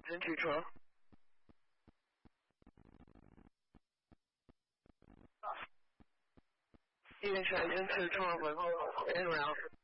经取车。医院车已经取车，回后非重要。